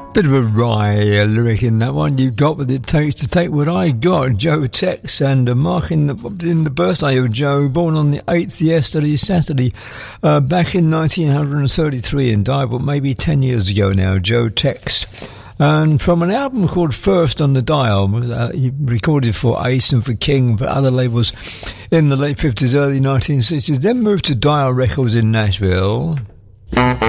Bit of a wry lyric in that one. You got what it takes to take what I got. Joe Tex, and marking the birthday of Joe, born on the 8th yesterday, Saturday, back in 1933, and died, but maybe 10 years ago now, Joe Tex. And from an album called First on the Dial, he recorded for Ace and for King, for other labels in the late 50s, early 1960s, then moved to Dial Records in Nashville.